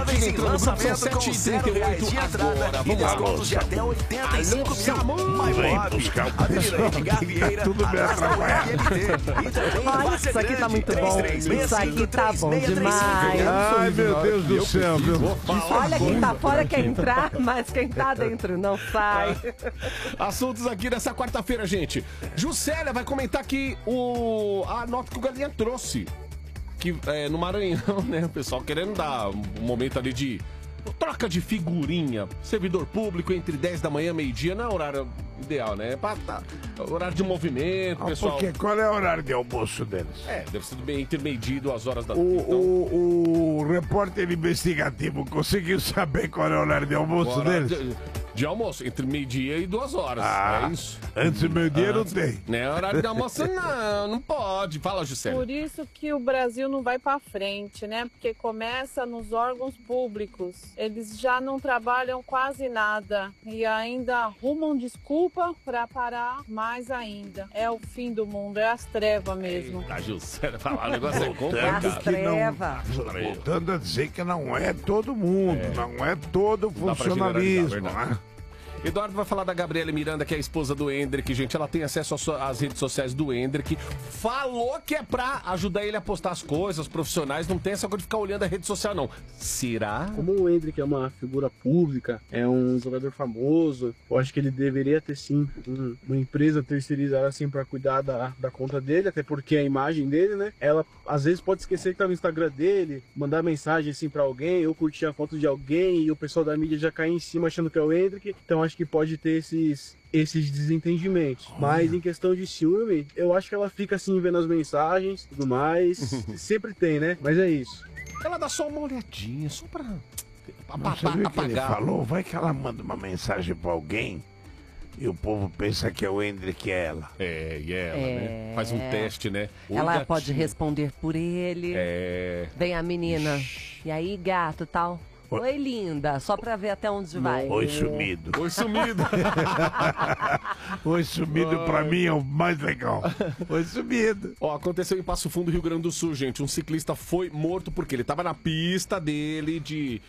Jovens em lançamento com R$0 de entrada e descontos de até 85 mil. Avenida Edgar Vieira, atrás da UFMT. E também Ai, isso aqui tá muito bom. Isso aqui tá bom demais. Ai, meu Deus do céu, viu? Olha, quem tá fora quer entrar, mas quem tá dentro não sai. Assuntos aqui nessa quarta-feira, gente. Juscelia vai comentar aqui a nota que o Galinha trouxe. Que no Maranhão, né? O pessoal querendo dar um momento ali de troca de figurinha. Servidor público entre 10 da manhã e meio-dia não é horário ideal, né? Horário de movimento, pessoal. Porque qual é o horário de almoço deles? Deve ser entre meio-dia e 2 horas da tarde. O repórter investigativo conseguiu saber qual é o horário de almoço deles? De almoço, entre meio-dia e 2 horas. É isso. Antes do meio-dia não tem. Não é horário de almoço, não pode. Fala, Juscelia. Por isso que o Brasil não vai pra frente, né? Porque começa nos órgãos públicos. Eles já não trabalham quase nada e ainda arrumam desculpa pra parar mais ainda. É o fim do mundo, é as trevas mesmo. A Juscelia falar, o negócio é complicado. As trevas. Voltando a dizer que não é todo mundo, não é todo funcionalismo, né? Eduardo vai falar da Gabriela Miranda, que é a esposa do Hendrick, gente. Ela tem acesso às redes sociais do Hendrick. Falou que é pra ajudar ele a postar as coisas profissionais. Não tem essa coisa de ficar olhando a rede social, não. Será? Como o Hendrick é uma figura pública, é um jogador famoso, eu acho que ele deveria ter sim uma empresa terceirizada assim pra cuidar da conta dele, até porque a imagem dele, né? Ela às vezes pode esquecer que tá no Instagram dele, mandar mensagem assim pra alguém, ou curtir a foto de alguém e o pessoal da mídia já cair em cima achando que é o Hendrick. Então acho que pode ter esses desentendimentos. Mas em questão de ciúme, eu acho que ela fica assim vendo as mensagens e tudo mais. Sempre tem, né? Mas é isso. Ela dá só uma olhadinha, só pra Você viu que ele apagar. falou? Vai que ela manda uma mensagem pra alguém e o povo pensa que é o Hendrick é ela. E ela, né? Faz um teste, né? Ela gatinho. pode responder por ele. Vem a menina. E aí, gato, tal? Oi, linda. Só pra ver até onde vai. Oi, sumido. Oi, sumido. Oi, sumido pra mim é o mais legal. Oi, sumido. Ó, aconteceu em Passo Fundo, Rio Grande do Sul, gente. Um ciclista foi morto porque ele tava na pista dele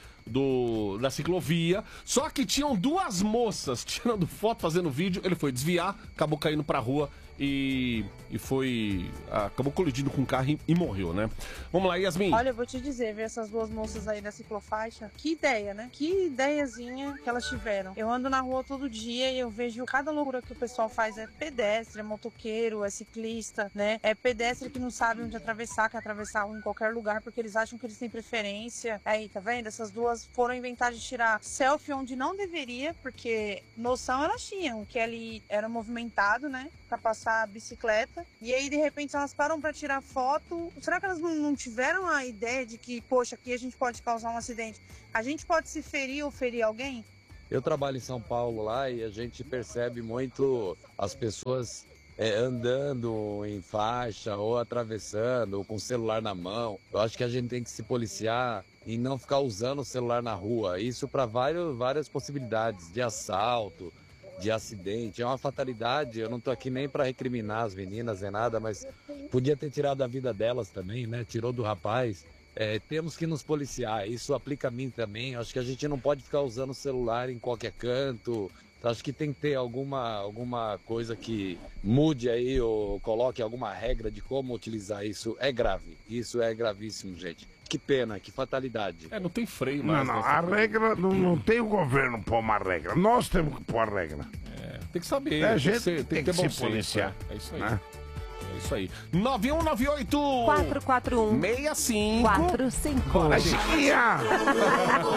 da ciclovia, só que tinham duas moças tirando foto, fazendo vídeo. Ele foi desviar, acabou caindo pra rua e acabou colidindo com o carro e morreu, né? Vamos lá, Yasmin. Olha, eu vou te dizer, ver essas duas moças aí da ciclofaixa, que ideia, né? Que ideiazinha que elas tiveram. Eu ando na rua todo dia e eu vejo cada loucura que o pessoal faz. É pedestre, é motoqueiro, é ciclista, né? É pedestre que não sabe onde atravessar, quer atravessar em qualquer lugar porque eles acham que eles têm preferência. Aí, tá vendo? Essas duas foram inventar de tirar selfie onde não deveria, porque noção elas tinham, que ali era movimentado, né? Pra passar a bicicleta. E aí, de repente, elas param pra tirar foto. Será que elas não tiveram a ideia de que, poxa, aqui a gente pode causar um acidente? A gente pode se ferir ou ferir alguém? Eu trabalho em São Paulo lá e a gente percebe muito as pessoas andando em faixa ou atravessando ou com o celular na mão. Eu acho que a gente tem que se policiar e não ficar usando o celular na rua. Isso para várias possibilidades de assalto, de acidente. É uma fatalidade. Eu não tô aqui nem para recriminar as meninas nem nada, mas podia ter tirado a vida delas também, né? Tirou do rapaz. Temos que nos policiar. Isso aplica a mim também. Acho que a gente não pode ficar usando o celular em qualquer canto. Acho que tem que ter alguma coisa que mude aí ou coloque alguma regra de como utilizar isso. É grave. Isso é gravíssimo, gente. Que pena, que fatalidade. Não tem freio mais. Não, a regra não tem o governo pôr uma regra. Nós temos que pôr a regra. Tem que saber. A gente tem que ter bom se policiar. É isso aí. Né? É isso aí. 9198 441 65 45. Bora, Chiquinha!